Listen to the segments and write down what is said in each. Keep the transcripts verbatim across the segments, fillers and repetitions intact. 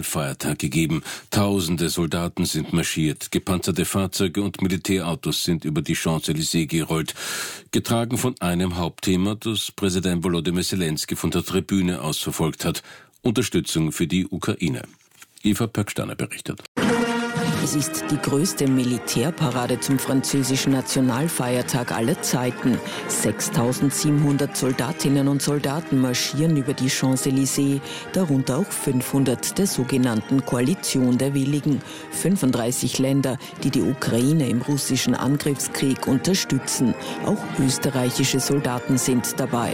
Nationalfeiertag gegeben. Tausende Soldaten sind marschiert, gepanzerte Fahrzeuge und Militärautos sind über die Champs-Élysées gerollt, getragen von einem Hauptthema, das Präsident Volodymyr Zelensky von der Tribüne aus verfolgt hat: Unterstützung für die Ukraine. Eva Pöcksteiner berichtet. Es ist die größte Militärparade zum französischen Nationalfeiertag aller Zeiten. sechstausendsiebenhundert Soldatinnen und Soldaten marschieren über die Champs-Élysées, darunter auch fünfhundert der sogenannten Koalition der Willigen. fünfunddreißig Länder, die die Ukraine im russischen Angriffskrieg unterstützen. Auch österreichische Soldaten sind dabei.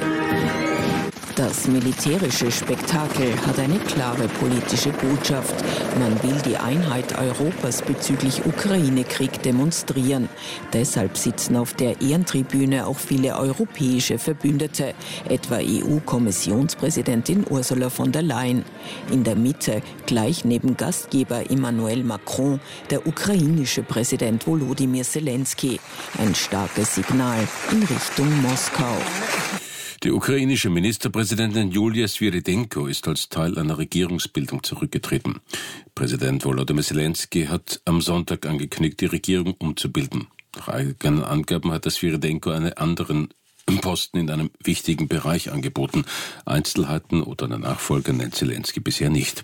Das militärische Spektakel hat eine klare politische Botschaft. Man will die Einheit Europas bezüglich Ukraine-Krieg demonstrieren. Deshalb sitzen auf der Ehrentribüne auch viele europäische Verbündete, etwa E U-Kommissionspräsidentin Ursula von der Leyen. In der Mitte, gleich neben Gastgeber Emmanuel Macron, der ukrainische Präsident Volodymyr Zelensky. Ein starkes Signal in Richtung Moskau. Die ukrainische Ministerpräsidentin Julia Swirydenko ist als Teil einer Regierungsbildung zurückgetreten. Präsident Volodymyr Zelensky hat am Sonntag angekündigt, die Regierung umzubilden. Nach eigenen Angaben hat Swirydenko einen anderen Posten in einem wichtigen Bereich angeboten. Einzelheiten oder eine Nachfolger nennt Zelensky bisher nicht.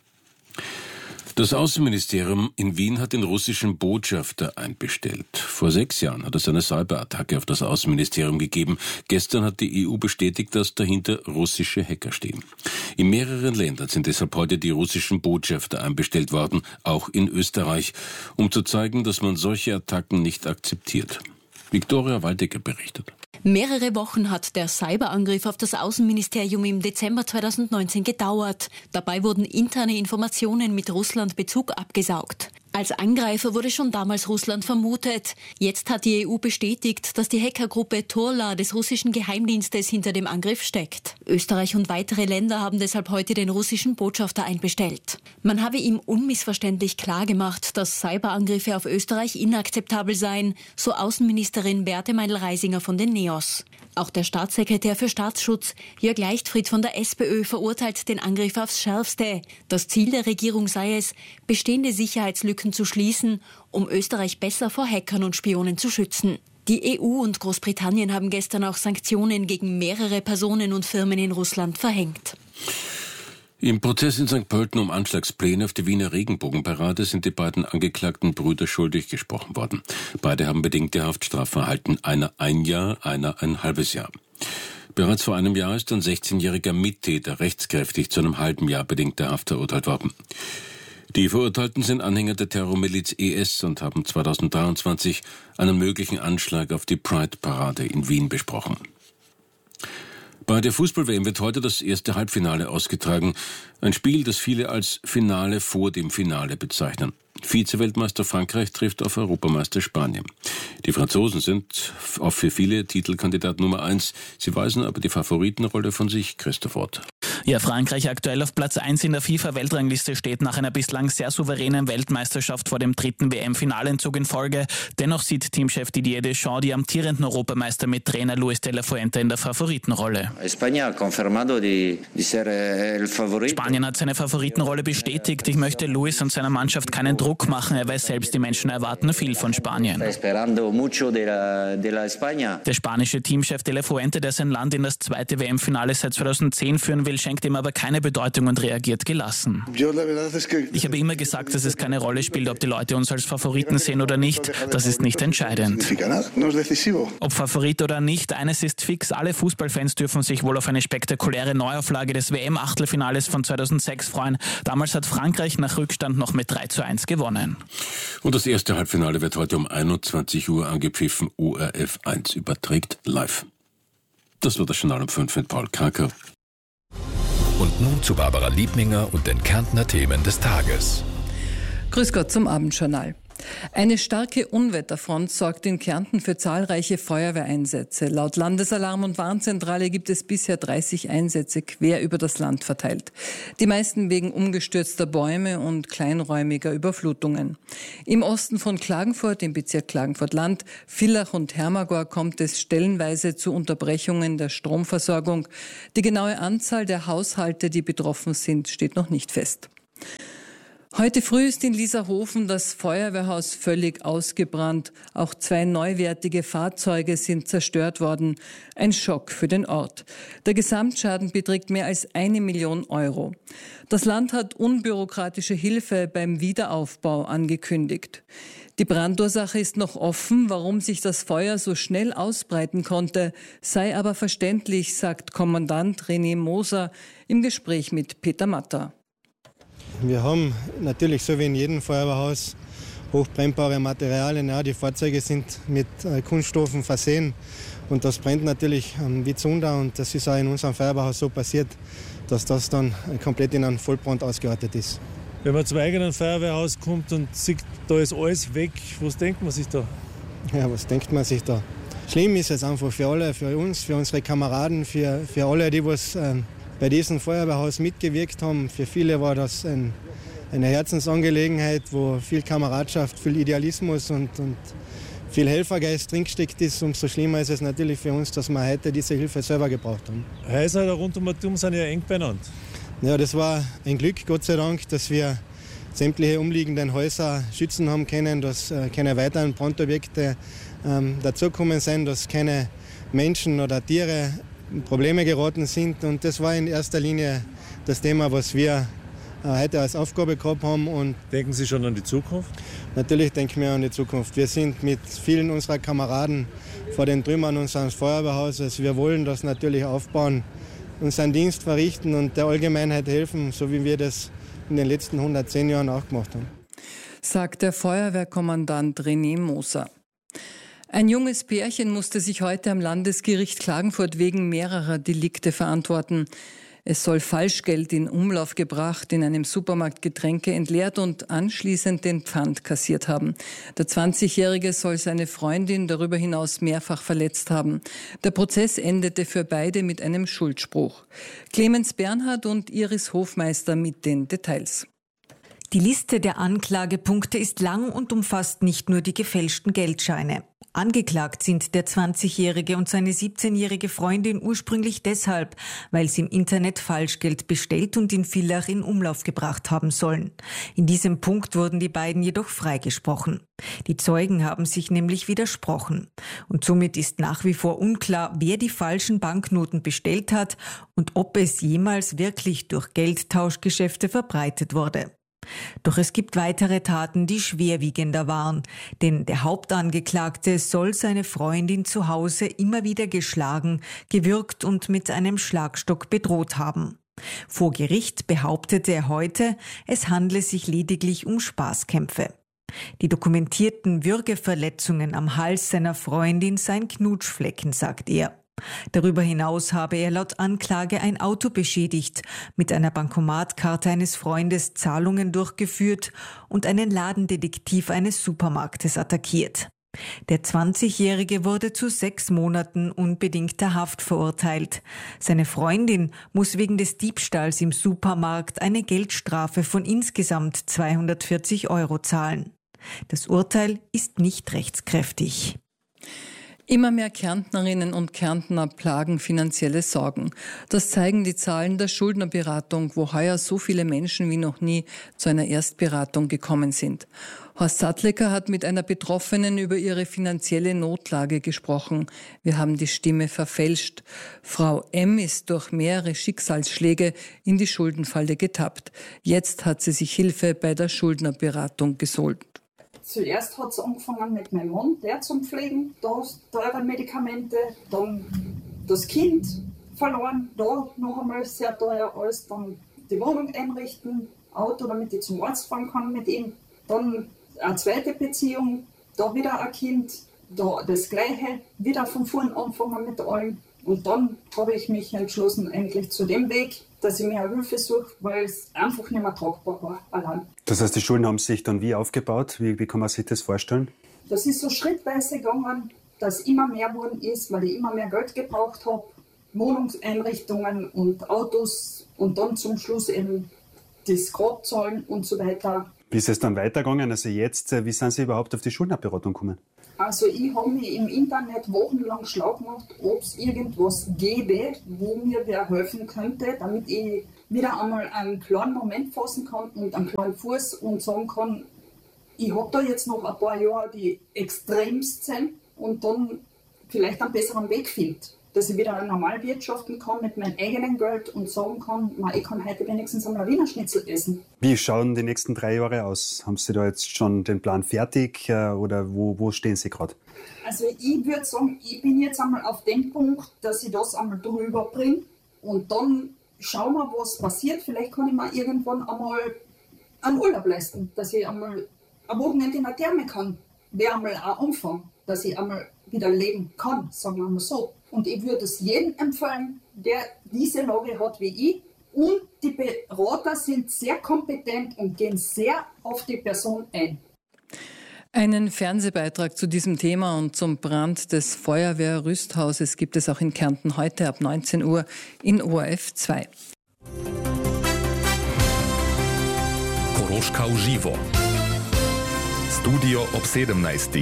Das Außenministerium in Wien hat den russischen Botschafter einbestellt. Vor sechs Jahren hat es eine Cyberattacke auf das Außenministerium gegeben. Gestern hat die E U bestätigt, dass dahinter russische Hacker stehen. In mehreren Ländern sind deshalb heute die russischen Botschafter einbestellt worden, auch in Österreich, um zu zeigen, dass man solche Attacken nicht akzeptiert. Viktoria Waldecker berichtet. Mehrere Wochen hat der Cyberangriff auf das Außenministerium im Dezember zweitausendneunzehn gedauert. Dabei wurden interne Informationen mit Russland-Bezug abgesaugt. Als Angreifer wurde schon damals Russland vermutet. Jetzt hat die E U bestätigt, dass die Hackergruppe Turla des russischen Geheimdienstes hinter dem Angriff steckt. Österreich und weitere Länder haben deshalb heute den russischen Botschafter einbestellt. Man habe ihm unmissverständlich klargemacht, dass Cyberangriffe auf Österreich inakzeptabel seien, so Außenministerin Beate Meindl-Reisinger von den NEOS. Auch der Staatssekretär für Staatsschutz, Jörg Leichtfried von der SPÖ, verurteilt den Angriff aufs Schärfste. Das Ziel der Regierung sei es, bestehende Sicherheitslücken zu schließen, um Österreich besser vor Hackern und Spionen zu schützen. Die E U und Großbritannien haben gestern auch Sanktionen gegen mehrere Personen und Firmen in Russland verhängt. Im Prozess in Sankt Pölten um Anschlagspläne auf die Wiener Regenbogenparade sind die beiden angeklagten Brüder schuldig gesprochen worden. Beide haben bedingte Haftstrafe erhalten, einer ein Jahr, einer ein halbes Jahr. Bereits vor einem Jahr ist ein sechzehnjähriger Mittäter rechtskräftig zu einem halben Jahr bedingter Haft verurteilt worden. Die Verurteilten sind Anhänger der Terrormiliz E S und haben zweitausenddreiundzwanzig einen möglichen Anschlag auf die Pride-Parade in Wien besprochen. Bei der Fußball-W M wird heute das erste Halbfinale ausgetragen. Ein Spiel, das viele als Finale vor dem Finale bezeichnen. Vize-Weltmeister Frankreich trifft auf Europameister Spanien. Die Franzosen sind auch für viele Titelkandidat Nummer eins. Sie weisen aber die Favoritenrolle von sich. Christoph Ott. Ja, Frankreich aktuell auf Platz eins in der FIFA-Weltrangliste steht nach einer bislang sehr souveränen Weltmeisterschaft vor dem dritten W M-Finalentzug in Folge. Dennoch sieht Teamchef Didier Deschamps die amtierenden Europameister mit Trainer Luis de la Fuente in der Favoritenrolle. Spanien hat seine Favoritenrolle bestätigt. Ich möchte Luis und seiner Mannschaft keinen Druck machen. Er weiß selbst, die Menschen erwarten viel von Spanien. Der spanische Teamchef de la Fuente, der sein Land in das zweite W M-Finale seit zweitausendzehn führen will, schenkt ihm aber keine Bedeutung und reagiert gelassen. Ich habe immer gesagt, dass es keine Rolle spielt, ob die Leute uns als Favoriten sehen oder nicht. Das ist nicht entscheidend. Ob Favorit oder nicht, eines ist fix, alle Fußballfans dürfen sich wohl auf eine spektakuläre Neuauflage des W M-Achtelfinales von zweitausendsechs freuen. Damals hat Frankreich nach Rückstand noch mit drei zu eins gewonnen. Und das erste Halbfinale wird heute um einundzwanzig Uhr angepfiffen. O R F eins überträgt live. Das war das Journal um fünf mit Paul Kraker. Und nun zu Barbara Liebminger und den Kärntner Themen des Tages. Grüß Gott zum Abendjournal. Eine starke Unwetterfront sorgt in Kärnten für zahlreiche Feuerwehreinsätze. Laut Landesalarm- und Warnzentrale gibt es bisher dreißig Einsätze quer über das Land verteilt. Die meisten wegen umgestürzter Bäume und kleinräumiger Überflutungen. Im Osten von Klagenfurt, im Bezirk Klagenfurt-Land, Villach und Hermagor kommt es stellenweise zu Unterbrechungen der Stromversorgung. Die genaue Anzahl der Haushalte, die betroffen sind, steht noch nicht fest. Heute früh ist in Lierserhofen das Feuerwehrhaus völlig ausgebrannt. Auch zwei neuwertige Fahrzeuge sind zerstört worden. Ein Schock für den Ort. Der Gesamtschaden beträgt mehr als eine Million Euro. Das Land hat unbürokratische Hilfe beim Wiederaufbau angekündigt. Die Brandursache ist noch offen. Warum sich das Feuer so schnell ausbreiten konnte, sei aber verständlich, sagt Kommandant René Moser im Gespräch mit Peter Matter. Wir haben natürlich, so wie in jedem Feuerwehrhaus, hochbrennbare Materialien. Ja, die Fahrzeuge sind mit äh, Kunststoffen versehen und das brennt natürlich ähm, wie Zunder. Und das ist auch in unserem Feuerwehrhaus so passiert, dass das dann komplett in einen Vollbrand ausgeartet ist. Wenn man zum eigenen Feuerwehrhaus kommt und sieht, da ist alles weg, was denkt man sich da? Ja, was denkt man sich da? Schlimm ist es einfach für alle, für uns, für unsere Kameraden, für, für alle, die was äh, bei diesem Feuerwehrhaus mitgewirkt haben. Für viele war das ein, eine Herzensangelegenheit, wo viel Kameradschaft, viel Idealismus und, und viel Helfergeist dringesteckt ist. Umso schlimmer ist es natürlich für uns, dass wir heute diese Hilfe selber gebraucht haben. Häuser da rund um den Turm sind ja eng beieinander. Ja, das war ein Glück, Gott sei Dank, dass wir sämtliche umliegenden Häuser schützen haben können, dass äh, keine weiteren Brandobjekte ähm, dazukommen sind, dass keine Menschen oder Tiere Probleme geraten sind. Und das war in erster Linie das Thema, was wir heute als Aufgabe gehabt haben. Und denken Sie schon an die Zukunft? Natürlich denken wir an die Zukunft. Wir sind mit vielen unserer Kameraden vor den Trümmern unseres Feuerwehrhauses. Wir wollen das natürlich aufbauen, unseren Dienst verrichten und der Allgemeinheit helfen, so wie wir das in den letzten hundertzehn Jahren auch gemacht haben. Sagt der Feuerwehrkommandant René Moser. Ein junges Pärchen musste sich heute am Landesgericht Klagenfurt wegen mehrerer Delikte verantworten. Es soll Falschgeld in Umlauf gebracht, in einem Supermarkt Getränke entleert und anschließend den Pfand kassiert haben. Der zwanzigjährige soll seine Freundin darüber hinaus mehrfach verletzt haben. Der Prozess endete für beide mit einem Schuldspruch. Clemens Bernhard und Iris Hofmeister mit den Details. Die Liste der Anklagepunkte ist lang und umfasst nicht nur die gefälschten Geldscheine. Angeklagt sind der zwanzigjährige und seine siebzehnjährige Freundin ursprünglich deshalb, weil sie im Internet Falschgeld bestellt und in Villach in Umlauf gebracht haben sollen. In diesem Punkt wurden die beiden jedoch freigesprochen. Die Zeugen haben sich nämlich widersprochen. Und somit ist nach wie vor unklar, wer die falschen Banknoten bestellt hat und ob es jemals wirklich durch Geldtauschgeschäfte verbreitet wurde. Doch es gibt weitere Taten, die schwerwiegender waren. Denn der Hauptangeklagte soll seine Freundin zu Hause immer wieder geschlagen, gewürgt und mit einem Schlagstock bedroht haben. Vor Gericht behauptete er heute, es handle sich lediglich um Spaßkämpfe. Die dokumentierten Würgeverletzungen am Hals seiner Freundin seien Knutschflecken, sagt er. Darüber hinaus habe er laut Anklage ein Auto beschädigt, mit einer Bankomatkarte eines Freundes Zahlungen durchgeführt und einen Ladendetektiv eines Supermarktes attackiert. Der zwanzigjährige wurde zu sechs Monaten unbedingter Haft verurteilt. Seine Freundin muss wegen des Diebstahls im Supermarkt eine Geldstrafe von insgesamt zweihundertvierzig Euro zahlen. Das Urteil ist nicht rechtskräftig. Immer mehr Kärntnerinnen und Kärntner plagen finanzielle Sorgen. Das zeigen die Zahlen der Schuldnerberatung, wo heuer so viele Menschen wie noch nie zu einer Erstberatung gekommen sind. Horst Sattlecker hat mit einer Betroffenen über ihre finanzielle Notlage gesprochen. Wir haben die Stimme verfälscht. Frau M. ist durch mehrere Schicksalsschläge in die Schuldenfalle getappt. Jetzt hat sie sich Hilfe bei der Schuldnerberatung geholt. Zuerst hat es angefangen mit meinem Mann, der zum Pflegen, da teure Medikamente, dann das Kind verloren, da noch einmal sehr teuer alles, dann die Wohnung einrichten, Auto, damit ich zum Arzt fahren kann mit ihm, dann eine zweite Beziehung, da wieder ein Kind, da das Gleiche, wieder von vorn anfangen mit allem. Und dann habe ich mich entschlossen, eigentlich zu dem Weg, dass ich mir Hilfe suche, weil es einfach nicht mehr tragbar war allein. Das heißt, die Schulden haben sich dann wie aufgebaut? Wie, wie kann man sich das vorstellen? Das ist so schrittweise gegangen, dass immer mehr geworden ist, weil ich immer mehr Geld gebraucht habe. Wohnungseinrichtungen und Autos und dann zum Schluss eben das Grab zahlen und so weiter. Wie ist es dann weitergegangen? Also jetzt, wie sind Sie überhaupt auf die Schuldnerberatung gekommen? Also ich habe mich im Internet wochenlang schlau gemacht, ob es irgendwas gäbe, wo mir wer helfen könnte, damit ich wieder einmal einen kleinen Moment fassen kann und einen kleinen Fuß und sagen kann, ich habe da jetzt noch ein paar Jahre die extremst sind und dann vielleicht einen besseren Weg findet. Dass ich wieder normal wirtschaften kann mit meinem eigenen Geld und sagen kann, man, ich kann heute wenigstens einmal Wiener Schnitzel essen. Wie schauen die nächsten drei Jahre aus? Haben Sie da jetzt schon den Plan fertig oder wo, wo stehen Sie gerade? Also ich würde sagen, ich bin jetzt einmal auf dem Punkt, dass ich das einmal drüber bringe und dann schauen wir, was passiert. Vielleicht kann ich mir irgendwann einmal einen Urlaub leisten, dass ich einmal ein Wochenende in der Therme kann. Wäre einmal ein Anfang, dass ich einmal wieder leben kann, sagen wir mal so. Und ich würde es jedem empfehlen, der diese Lage hat wie ich. Und die Berater sind sehr kompetent und gehen sehr auf die Person ein. Einen Fernsehbeitrag zu diesem Thema und zum Brand des Feuerwehrrüsthauses gibt es auch in Kärnten heute ab neunzehn Uhr in O R F zwei. Koroška uživo. Studio ob sedemnajstih.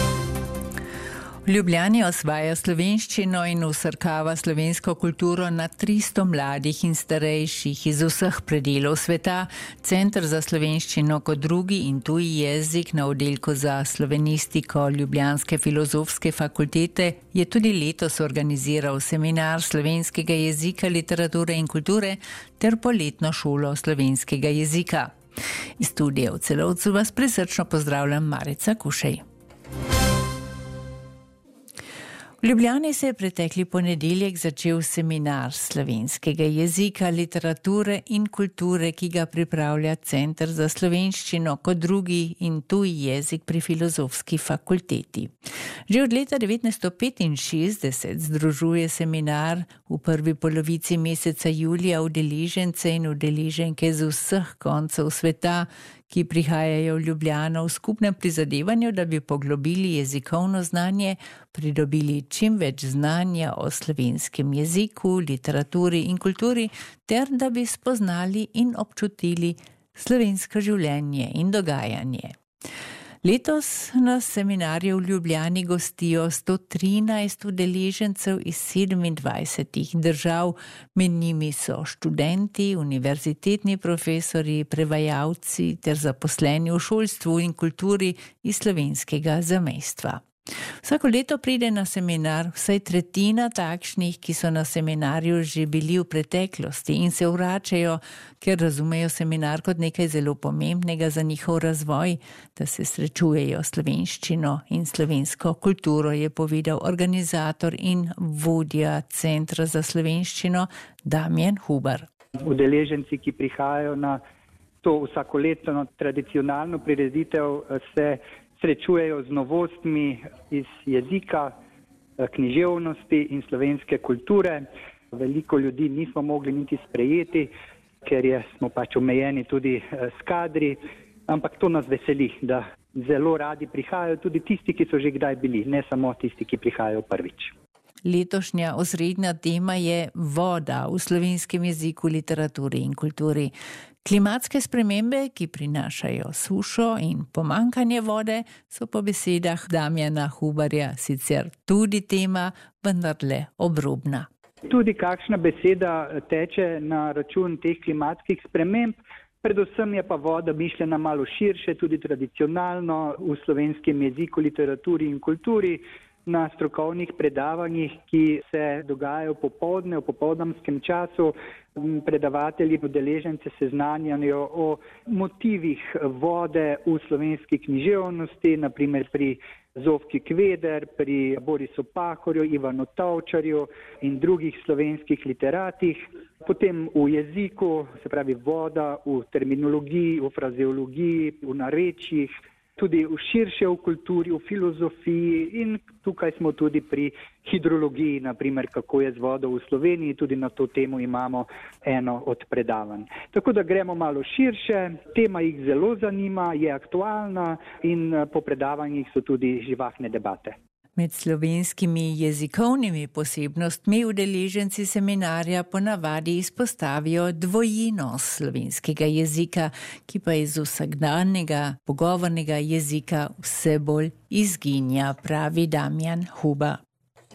V Ljubljani osvaja slovenščino in usrkava slovensko kulturo na tristo mladih in starejših iz vseh predelov sveta. Center za slovenščino kot drugi in tuji jezik na oddelku za slovenistiko Ljubljanske filozofske fakultete je tudi letos organiziral seminar slovenskega jezika, literature in kulture ter poletno šolo slovenskega jezika. Iz studia v Celovcu vas prisrčno pozdravljam, Marica Kušej. V Ljubljani se je pretekli ponedeljek začel seminar slovenskega jezika, literature in kulture, ki ga pripravlja Center za slovenščino kot drugi in tuji jezik pri Filozofski fakulteti. Že od leta devetnajststo petinšestdeset združuje seminar v prvi polovici meseca julija udeležence in udeleženke z vseh koncev sveta, ki prihajajo v Ljubljano v skupnem prizadevanju, da bi poglobili jezikovno znanje, pridobili čim več znanja o slovenskem jeziku, literaturi in kulturi, ter da bi spoznali in občutili slovensko življenje in dogajanje. Letos na seminarju v Ljubljani gostijo sto trinajst udeležencev iz sedemindvajsetih držav, med njimi so študenti, univerzitetni profesorji, prevajalci ter zaposleni v šolstvu in kulturi iz slovenskega zamejstva. Vsako leto pride na seminar vsaj tretjina takšnih, ki so na seminarju že bili v preteklosti in se vračajo, ker razumejo seminar kot nekaj zelo pomembnega za njihov razvoj, da se srečujejo s slovenščino in slovensko kulturo, je povedal organizator in vodja Centra za slovenščino Damjan Huber. Udeleženci, ki prihajajo na to vsakoletno tradicionalno prireditev, se srečujejo z novostmi iz jezika, književnosti in slovenske kulture. Veliko ljudi nismo mogli niti sprejeti, ker je, smo pač omejeni tudi s kadri, ampak to nas veseli, da zelo radi prihajajo tudi tisti, ki so že kdaj bili, ne samo tisti, ki prihajajo prvič. Letošnja osrednja tema je voda v slovenskem jeziku, literaturi in kulturi. Klimatske spremembe, ki prinašajo sušo in pomankanje vode, so po besedah Damjana Huberja sicer tudi tema, vendarle obrobna. Tudi kakšna beseda teče na račun teh klimatskih sprememb, predvsem je pa voda mišljena malo širše, tudi tradicionalno v slovenskem jeziku, literaturi in kulturi. Na strokovnih predavanjih, ki se dogajajo popoldne, v popoldanskem času, predavatelji, udeleženci seznanjajo o motivih vode v slovenski književnosti, naprimer pri Zofki Kveder, pri Borisu Pahorju, Ivanu Tavčarju in drugih slovenskih literatih. Potem v jeziku, se pravi voda, v terminologiji, v frazeologiji, v narečjih, tudi v širše v kulturi, v filozofiji in tukaj smo tudi pri hidrologiji, naprimer kako je z vodo v Sloveniji, tudi na to temo imamo eno od predavanj. Tako da gremo malo širše, tema jih zelo zanima, je aktualna in po predavanjih so tudi živahne debate. Med slovenskimi jezikovnimi posebnostmi udeleženci seminarja ponavadi izpostavijo dvojnost slovenskega jezika, ki pa iz vsakdanjega pogovornega jezika vse bolj izginja, pravi Damjan Huber.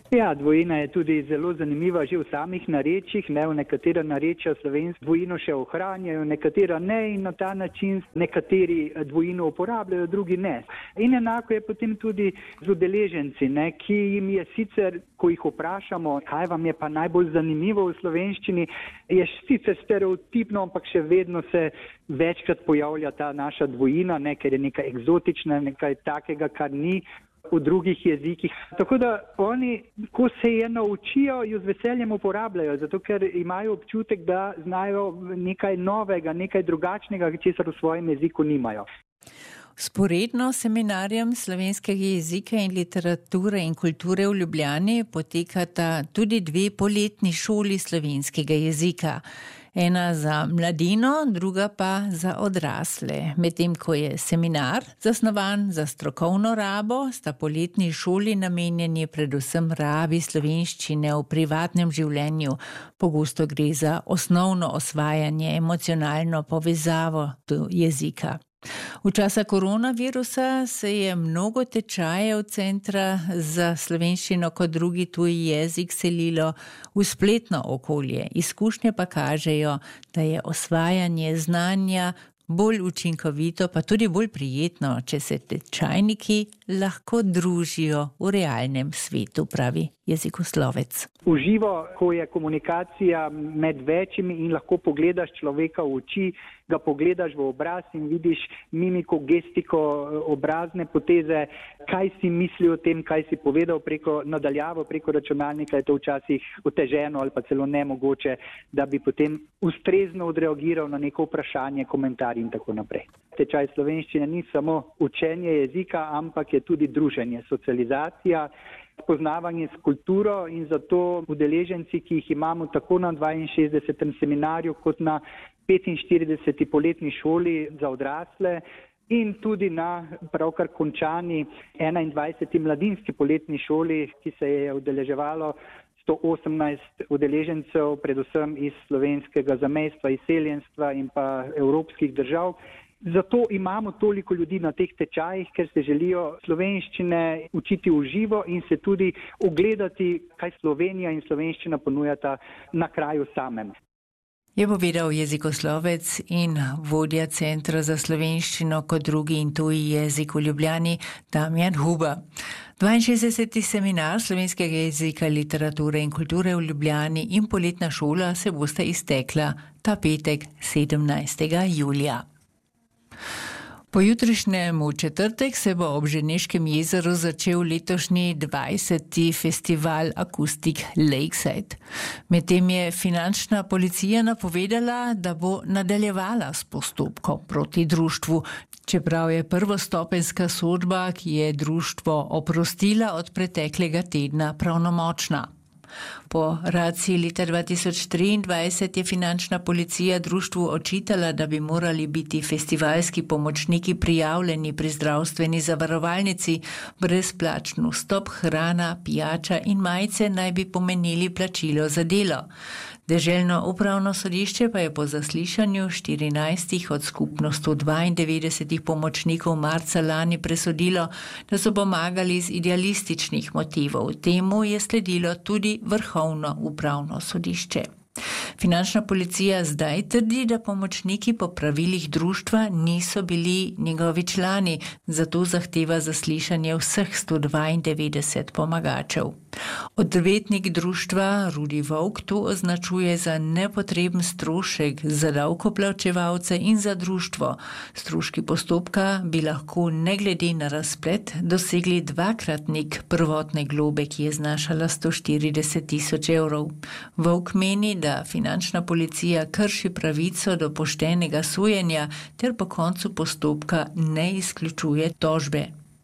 Ja, dvojina je tudi zelo zanimiva že v samih narečjih, ne, v nekatera narečja slovensko dvojino še ohranjajo, nekatera ne in na ta način nekateri dvojino uporabljajo, drugi ne. In enako je potem tudi z udeleženci, ne, ki jim je sicer, ko jih vprašamo, kaj vam je pa najbolj zanimivo v slovenščini, je sicer stereotipno, ampak še vedno se večkrat pojavlja ta naša dvojina, ne, ker je nekaj eksotična, nekaj takega, kar ni v drugih jezikih. Tako da oni, ko se je naučijo, jo z veseljem uporabljajo, zato ker imajo občutek, da znajo nekaj novega, nekaj drugačnega, česar v svojem jeziku nimajo. Sporedno seminarjem slovenskega jezika in literature in kulture v Ljubljani potekata tudi dve poletni šoli slovenskega jezika. Ena za mladino, druga pa za odrasle. Medtem ko je seminar zasnovan za strokovno rabo, sta poletni šoli namenjeni predvsem rabi slovenščine v privatnem življenju. Pogosto gre za osnovno osvajanje, emocionalno povezavo do jezika. V časa koronavirusa se je mnogo tečajev Centra za slovenščino kot drugi tuji jezik selilo v spletno okolje. Izkušnje pa kažejo, da je osvajanje znanja bolj učinkovito, pa tudi bolj prijetno, če se tečajniki lahko družijo v realnem svetu, pravi jezikoslovec. Uživo, ko je komunikacija med večjimi in lahko pogledaš človeka v oči, ga pogledaš v obraz in vidiš mimiko, gestiko, obrazne poteze, kaj si misli o tem, kaj si povedal preko nadaljavo, preko računalnika, je to včasih oteženo ali pa celo nemogoče, da bi potem ustrezno odreagiral na neko vprašanje, komentar in tako naprej. Tečaj slovenščine ni samo učenje jezika, ampak je tudi druženje, socializacija, poznavanje s kulturo in zato udeleženci, ki jih imamo tako na dvainšestdesetem seminarju kot na petinštirideseti poletni šoli za odrasle in tudi na pravkar končani enaindvajseti mladinski poletni šoli, ki se je udeleževalo sto osemnajst udeležencev, predvsem iz slovenskega zamejstva, izseljenstva in pa evropskih držav. Zato imamo toliko ljudi na teh tečajih, ker se želijo slovenščine učiti v živo in se tudi ogledati, kaj Slovenija in slovenščina ponujata na kraju samem. Je povedal jezikoslovec in vodja Centra za slovenščino kot drugi in tuji jezik v Ljubljani Damjan Huba. dvainšestdeseti seminar slovenskega jezika, literature in kulture v Ljubljani in poletna šola se bosta iztekla ta petek sedemnajstega julija. Pojutrišnjem v četrtek se bo ob Ženeškem jezeru začel letošnji dvajseti festival Acoustic Lakeside. Medtem je finančna policija napovedala, da bo nadaljevala s postopkom proti društvu, čeprav je prvostopenjska sodba, ki je društvo oprostila od preteklega tedna, pravnomočna. Po raciji leta dva tisoč triindvajset je finančna policija društvu očitala, da bi morali biti festivalski pomočniki prijavljeni pri zdravstveni zavarovalnici, brezplačen vstop, hrana, pijača in majice naj bi pomenili plačilo za delo. Deželno upravno sodišče pa je po zaslišanju štirinajstih od skupno sto dvaindevetdesetih pomočnikov marca lani presodilo, da so pomagali iz idealističnih motivov. Temu je sledilo tudi Vrhovno upravno sodišče. Finančna policija zdaj trdi, da pomočniki po pravilih društva niso bili njegovi člani, zato zahteva zaslišanje vseh sto dvaindevetdeset pomagačev. Odvetnik društva Rudi Volk to označuje za nepotreben strošek za davkoplačevalce in za društvo. Stroški postopka bi lahko ne glede na razplet dosegli dvakratnik prvotne globe, ki je znašala sto štirideset tisoč evrov. Volk meni, da finančna policija krši pravico do poštenega sojenja ter po koncu postopka ne izključuje tožbe.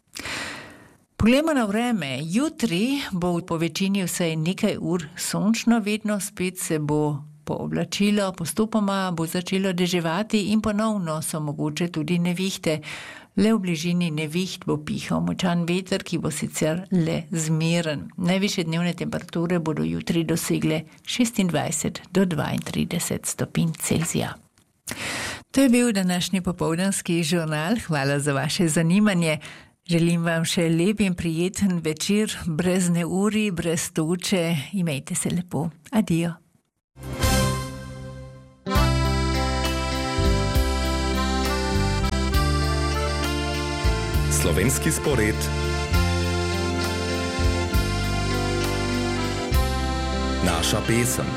Poglejmo na vreme. Jutri bo po večini vsaj nekaj ur sončno, vedno spet se bo pooblačilo, postopoma bo začelo deževati in ponovno so mogoče tudi nevihte. Le v bližini neviht bo pihal močan veter, ki bo sicer le zmeren. Najvišje dnevne temperature bodo jutri dosegle šestindvajset do dvaintrideset stopinj Celzija. To je bil današnji popoldanski žurnal. Hvala za vaše zanimanje. Želim vam še lep in prijeten večer, brez neuri, brez toče. Imejte se lepo. Adijo. Slovenski spored. Naša pesem.